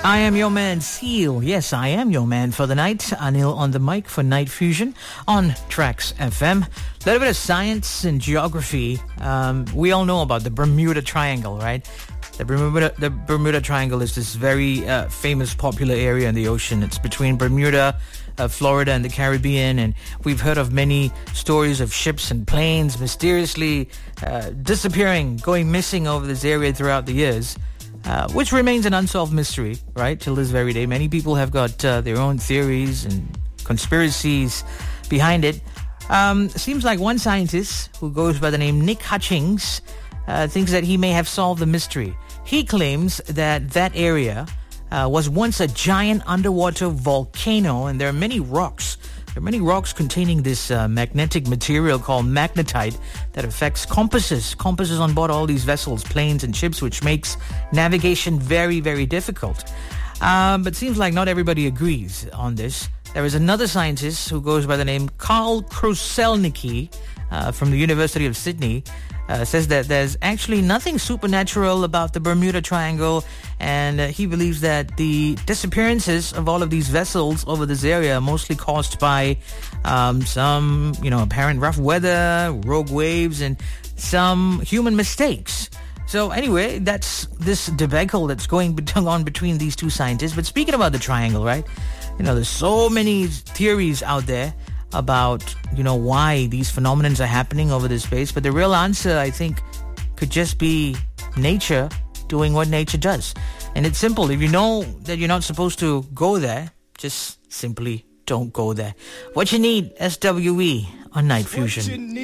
I am your man, Seal. Yes, I am your man for the night. Anil on the mic for Night Fusion on Tracks FM. A little bit of science and geography. We all know about the Bermuda Triangle, right? The Bermuda Triangle is this very famous, popular area in the ocean. It's between Bermuda, Florida, and the Caribbean. And we've heard of many stories of ships and planes mysteriously disappearing, going missing over this area throughout the years. Which remains an unsolved mystery, right, till this very day. Many people have got their own theories and conspiracies behind it. Seems like one scientist who goes by the name Nick Hutchings thinks that he may have solved the mystery. He claims that area was once a giant underwater volcano, and there are many rocks. There are many rocks containing this magnetic material called magnetite that affects compasses on board all these vessels, planes and ships, which makes navigation very, very difficult. But seems like not everybody agrees on this. There is another scientist who goes by the name Karl Kruszelnicki from the University of Sydney, says that there's actually nothing supernatural about the Bermuda Triangle, and he believes that the disappearances of all of these vessels over this area are mostly caused by some, apparent rough weather, rogue waves, and some human mistakes. So anyway, that's this debacle that's going on between these two scientists. But speaking about the triangle, right? There's so many theories out there about, why these phenomena are happening over this space. But the real answer, I think, could just be nature doing what nature does. And it's simple. If you know that you're not supposed to go there, just simply don't go there. What you need, SWE on Night Fusion.